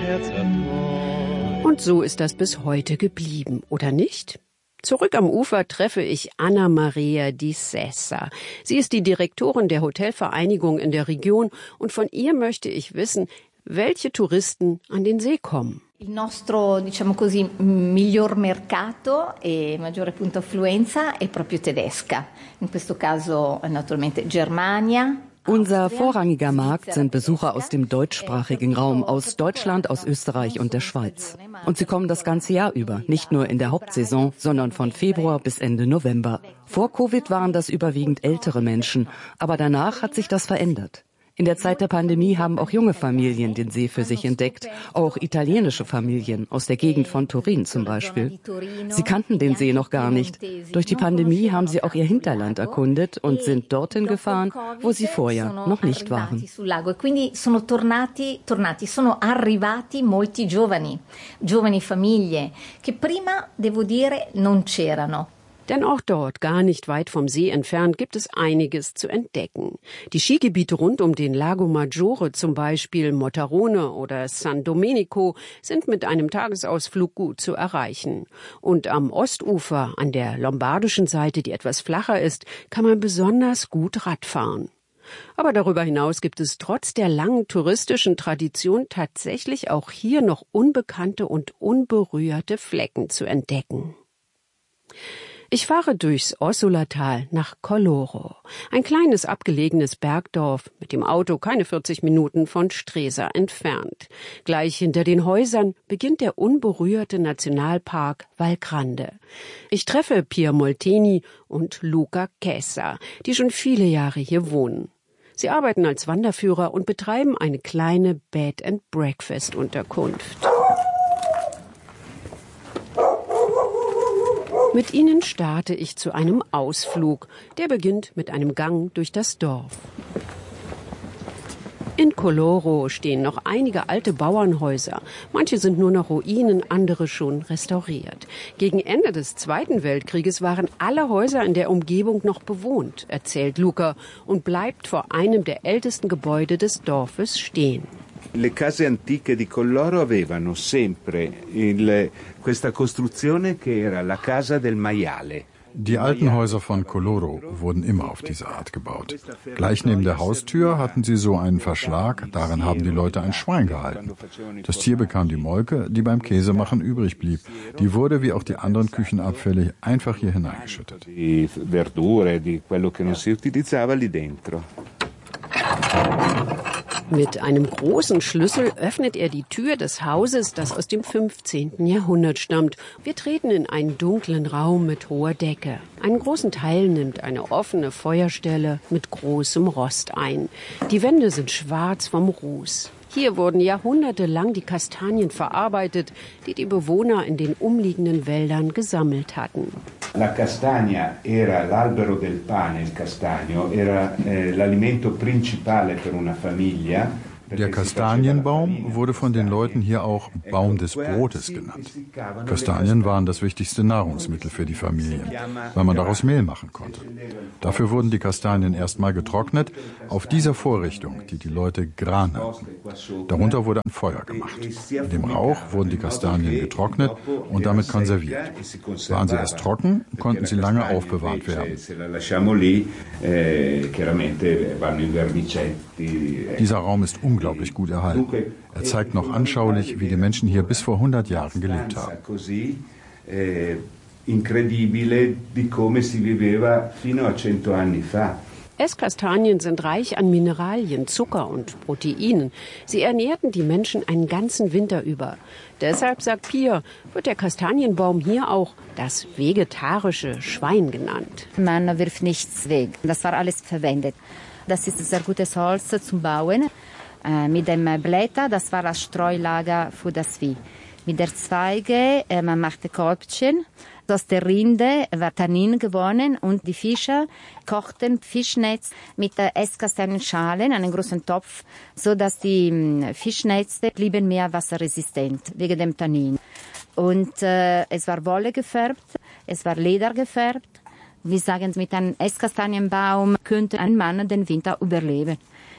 Und so ist das bis heute geblieben, oder nicht? Zurück am Ufer treffe ich Anna Maria Di Sessa. Sie ist die Direktorin der Hotelvereinigung in der Region und von ihr möchte ich wissen, welche Touristen an den See kommen. Il nostro, diciamo così, miglior mercato e maggiore punto affluenza è proprio tedesca. In questo caso naturalmente Germania. Unser vorrangiger Markt sind Besucher aus dem deutschsprachigen Raum, aus Deutschland, aus Österreich und der Schweiz. Und sie kommen das ganze Jahr über, nicht nur in der Hauptsaison, sondern von Februar bis Ende November. Vor Covid waren das überwiegend ältere Menschen, aber danach hat sich das verändert. In der Zeit der Pandemie haben auch junge Familien den See für sich entdeckt, auch italienische Familien aus der Gegend von Turin zum Beispiel. Sie kannten den See noch gar nicht. Durch die Pandemie haben sie auch ihr Hinterland erkundet und sind dorthin gefahren, wo sie vorher noch nicht waren. Quindi sono arrivati molti giovani famiglie che prima, devo dire, non c'erano. Denn auch dort, gar nicht weit vom See entfernt, gibt es einiges zu entdecken. Die Skigebiete rund um den Lago Maggiore, zum Beispiel Motarone oder San Domenico, sind mit einem Tagesausflug gut zu erreichen. Und am Ostufer, an der lombardischen Seite, die etwas flacher ist, kann man besonders gut Radfahren. Aber darüber hinaus gibt es trotz der langen touristischen Tradition tatsächlich auch hier noch unbekannte und unberührte Flecken zu entdecken. Ich fahre durchs Ossolatal nach Kolloro, ein kleines abgelegenes Bergdorf, mit dem Auto keine 40 Minuten von Stresa entfernt. Gleich hinter den Häusern beginnt der unberührte Nationalpark Val Grande. Ich treffe Pier Molteni und Luca Chessa, die schon viele Jahre hier wohnen. Sie arbeiten als Wanderführer und betreiben eine kleine Bed-and-Breakfast-Unterkunft. Mit ihnen starte ich zu einem Ausflug. Der beginnt mit einem Gang durch das Dorf. In Kolloro stehen noch einige alte Bauernhäuser. Manche sind nur noch Ruinen, andere schon restauriert. Gegen Ende des Zweiten Weltkrieges waren alle Häuser in der Umgebung noch bewohnt, erzählt Luca, und bleibt vor einem der ältesten Gebäude des Dorfes stehen. Le case antiche di Kolloro avevano sempre questa costruzione che era la casa del maiale. Die alten Häuser von Kolloro wurden immer auf diese Art gebaut. Gleich neben der Haustür hatten sie so einen Verschlag, darin haben die Leute ein Schwein gehalten. Das Tier bekam die Molke, die beim Käsemachen übrig blieb. Die wurde, wie auch die anderen Küchenabfälle, einfach hier hineingeschüttet. Die verdure, di quello che non si utilizzava lì dentro. Mit einem großen Schlüssel öffnet er die Tür des Hauses, das aus dem 15. Jahrhundert stammt. Wir treten in einen dunklen Raum mit hoher Decke. Einen großen Teil nimmt eine offene Feuerstelle mit großem Rost ein. Die Wände sind schwarz vom Ruß. Hier wurden jahrhundertelang die Kastanien verarbeitet, die die Bewohner in den umliegenden Wäldern gesammelt hatten. La castagna era l'albero del pane, il castagno era l'alimento principale per una famiglia. Der Kastanienbaum wurde von den Leuten hier auch Baum des Brotes genannt. Kastanien waren das wichtigste Nahrungsmittel für die Familien, weil man daraus Mehl machen konnte. Dafür wurden die Kastanien erstmal getrocknet, auf dieser Vorrichtung, die die Leute Gran nannten. Darunter wurde ein Feuer gemacht. In dem Rauch wurden die Kastanien getrocknet und damit konserviert. Waren sie erst trocken, konnten sie lange aufbewahrt werden. Dieser Raum ist unglaublich gut erhalten. Er zeigt noch anschaulich, wie die Menschen hier bis vor 100 Jahren gelebt haben. Esskastanien sind reich an Mineralien, Zucker und Proteinen. Sie ernährten die Menschen einen ganzen Winter über. Deshalb, sagt Pia, wird der Kastanienbaum hier auch das vegetarische Schwein genannt. Man wirft nichts weg. Das war alles verwendet. Das ist sehr gutes Holz zum Bauen. Mit dem Blätter, das war das Streulager für das Vieh. Mit der Zweige, man machte Kolbchen. Aus der Rinde war Tannin gewonnen und die Fischer kochten Fischnetz mit Esskastanienschalen, einen großen Topf, so dass die Fischnetze blieben mehr wasserresistent wegen dem Tannin. Und es war Wolle gefärbt, es war Leder gefärbt. Wir sagen, mit einem Esskastanienbaum könnte ein Mann den Winter überleben.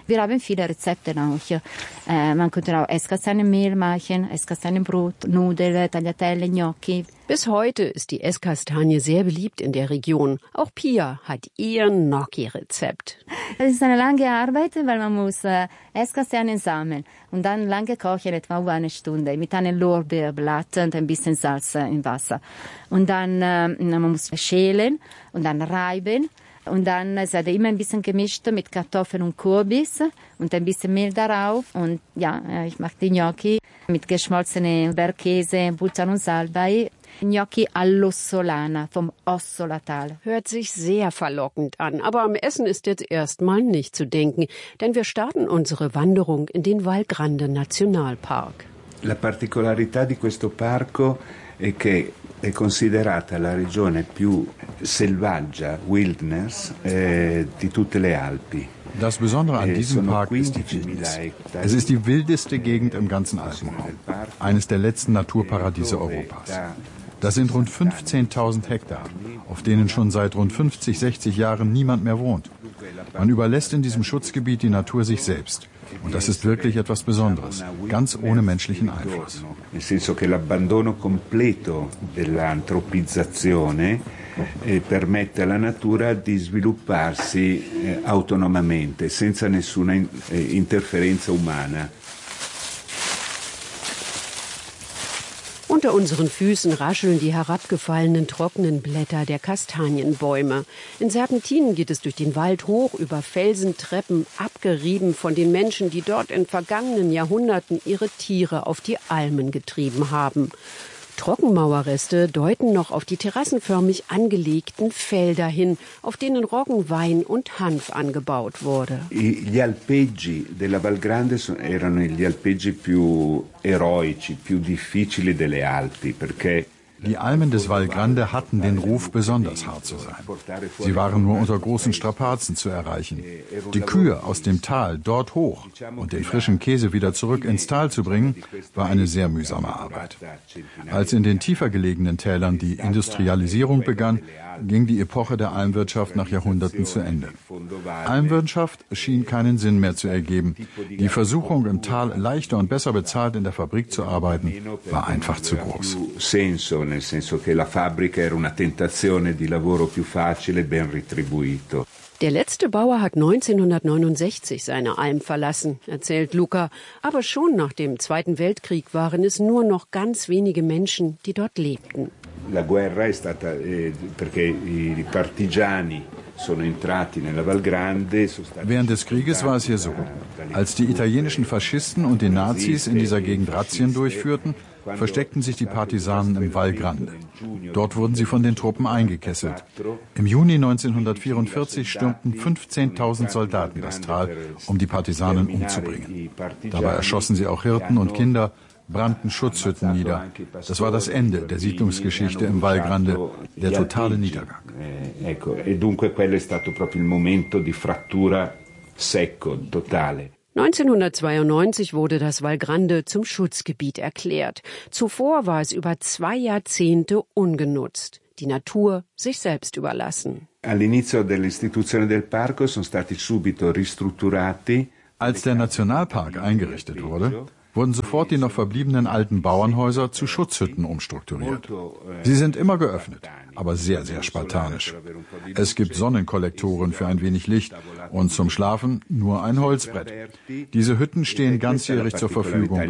Wir haben viele Rezepte auch. Man könnte auch Esskastanienmehl machen, Esskastanienbrot, Nudeln, Tagliatelle, Gnocchi. Bis heute ist die Esskastanie sehr beliebt in der Region. Auch Pia hat ihr Gnocchi-Rezept. Das ist eine lange Arbeit, weil man muss Esskastanien sammeln und dann lange kochen, etwa eine Stunde, mit einem Lorbeerblatt und ein bisschen Salz im Wasser. Und dann man muss schälen und dann reiben. Und dann ist er immer ein bisschen gemischt mit Kartoffeln und Kürbis und ein bisschen Mehl darauf. Und ja, ich mache die Gnocchi mit geschmolzenem Bergkäse, Butter und Salbei. Gnocchi all'ossolana vom Ossolatal. Hört sich sehr verlockend an, aber am Essen ist jetzt erstmal nicht zu denken, denn wir starten unsere Wanderung in den Val Grande Nationalpark. La particolarità di questo parco è che è considerata la regione più selvaggia, wilderness, di tutte le Alpi. Das Besondere an diesem Park ist die Wildnis. Es ist die wildeste Gegend im ganzen Alpenraum. Eines der letzten Naturparadiese Europas. Das sind rund 15.000 Hektar, auf denen schon seit rund 50, 60 Jahren niemand mehr wohnt. Man überlässt in diesem Schutzgebiet die Natur sich selbst. Und das ist wirklich etwas Besonderes, ganz ohne menschlichen Einfluss. Nel senso che l'abbandono completo dell'antropizzazione permette alla natura di svilupparsi autonomamente, senza nessuna interferenza umana. Unter unseren Füßen rascheln die herabgefallenen trockenen Blätter der Kastanienbäume. In Serpentinen geht es durch den Wald hoch über Felsentreppen, abgerieben von den Menschen, die dort in vergangenen Jahrhunderten ihre Tiere auf die Almen getrieben haben. Trockenmauerreste deuten noch auf die terrassenförmig angelegten Felder hin, auf denen Roggen, Wein und Hanf angebaut wurde. Gli alpeggi della Val Grande erano gli alpeggi più eroici, più difficili delle Alpi, perché die Almen des Val Grande hatten den Ruf, besonders hart zu sein. Sie waren nur unter großen Strapazen zu erreichen. Die Kühe aus dem Tal dort hoch und den frischen Käse wieder zurück ins Tal zu bringen, war eine sehr mühsame Arbeit. Als in den tiefer gelegenen Tälern die Industrialisierung begann, ging die Epoche der Almwirtschaft nach Jahrhunderten zu Ende. Almwirtschaft schien keinen Sinn mehr zu ergeben. Die Versuchung, im Tal leichter und besser bezahlt in der Fabrik zu arbeiten, war einfach zu groß. Nel senso che la fabbrica era una tentazione di lavoro più facile, ben retribuito. Der letzte Bauer hat 1969 seine Alm verlassen, erzählt Luca. Aber schon nach dem Zweiten Weltkrieg waren es nur noch ganz wenige Menschen, die dort lebten. La guerra è stata perché i partigiani sono entrati nella Val Grande. Während des Krieges war es hier so. Als die italienischen Faschisten und die Nazis in dieser Gegend Razzien durchführten, versteckten sich die Partisanen im Val Grande. Dort wurden sie von den Truppen eingekesselt. Im Juni 1944 stürmten 15.000 Soldaten das Tal, um die Partisanen umzubringen. Dabei erschossen sie auch Hirten und Kinder, brannten Schutzhütten nieder. Das war das Ende der Siedlungsgeschichte im Val Grande, der totale Niedergang. E dunque quello è stato proprio il momento di frattura secco, totale. 1992 wurde das Val Grande zum Schutzgebiet erklärt. Zuvor war es über 2 Jahrzehnte ungenutzt. Die Natur sich selbst überlassen. All'inizio dell'istituzione del parco sono stati subito ristrutturati. Als der Nationalpark eingerichtet wurde, wurden sofort die noch verbliebenen alten Bauernhäuser zu Schutzhütten umstrukturiert. Sie sind immer geöffnet, aber sehr, sehr spartanisch. Es gibt Sonnenkollektoren für ein wenig Licht und zum Schlafen nur ein Holzbrett. Diese Hütten stehen ganzjährig zur Verfügung.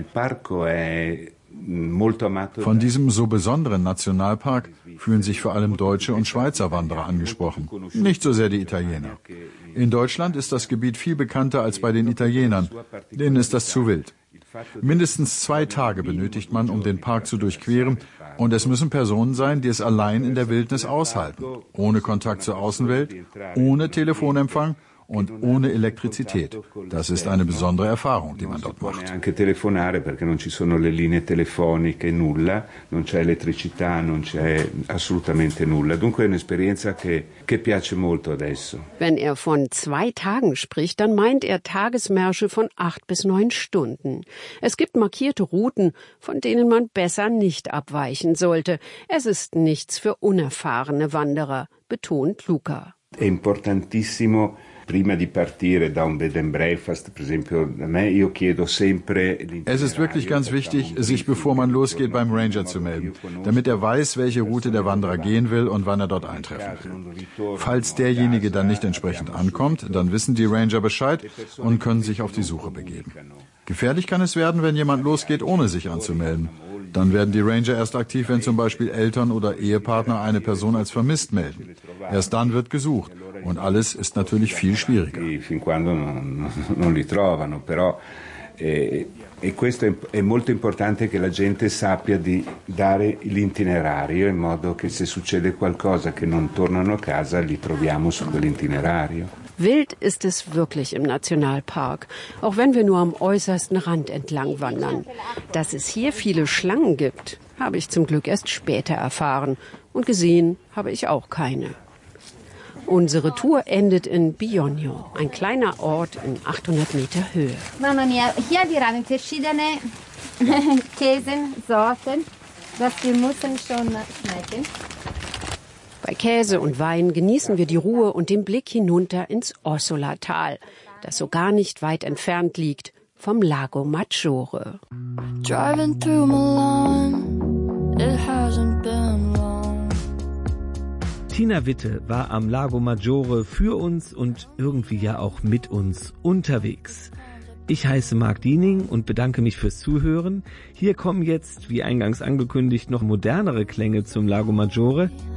Von diesem so besonderen Nationalpark fühlen sich vor allem deutsche und Schweizer Wanderer angesprochen, nicht so sehr die Italiener. In Deutschland ist das Gebiet viel bekannter als bei den Italienern, denen ist das zu wild. Mindestens 2 Tage benötigt man, um den Park zu durchqueren, und es müssen Personen sein, die es allein in der Wildnis aushalten, ohne Kontakt zur Außenwelt, ohne Telefonempfang und ohne Elektrizität. Das ist eine besondere Erfahrung, die man dort macht. Anche telefonare perché non ci sono le linee telefoniche, nulla, non c'è elettricità, non c'è assolutamente nulla. Dunque è un'esperienza che piace molto adesso. Wenn er von 2 Tagen spricht, dann meint er Tagesmärsche von 8 bis 9 Stunden. Es gibt markierte Routen, von denen man besser nicht abweichen sollte. Es ist nichts für unerfahrene Wanderer, betont Luca. È importantissimo Es ist wirklich ganz wichtig, sich bevor man losgeht beim Ranger zu melden, damit er weiß, welche Route der Wanderer gehen will und wann er dort eintreffen will. Falls derjenige dann nicht entsprechend ankommt, dann wissen die Ranger Bescheid und können sich auf die Suche begeben. Gefährlich kann es werden, wenn jemand losgeht, ohne sich anzumelden. Dann werden die Ranger erst aktiv, wenn zum Beispiel Eltern oder Ehepartner eine Person als vermisst melden. Erst dann wird gesucht. Und alles ist natürlich viel schwieriger. E questo è molto importante che la gente sappia di dare l'itinerario in modo che se succede qualcosa che non tornano a casa li troviamo su quell'itinerario. Wild ist es wirklich im Nationalpark, auch wenn wir nur am äußersten Rand entlang wandern. Dass es hier viele Schlangen gibt, habe ich zum Glück erst später erfahren. Und gesehen habe ich auch keine. Unsere Tour endet in Bionio, ein kleiner Ort in 800 Meter Höhe. Mamma mia, hier haben verschiedene Käsesorten, das wir müssen schon schmecken. Bei Käse und Wein genießen wir die Ruhe und den Blick hinunter ins Ossola-Tal, das so gar nicht weit entfernt liegt vom Lago Maggiore. Driving through Milan, it hasn't been long. Tina Witte war am Lago Maggiore für uns und irgendwie ja auch mit uns unterwegs. Ich heiße Marc Diening und bedanke mich fürs Zuhören. Hier kommen jetzt, wie eingangs angekündigt, noch modernere Klänge zum Lago Maggiore.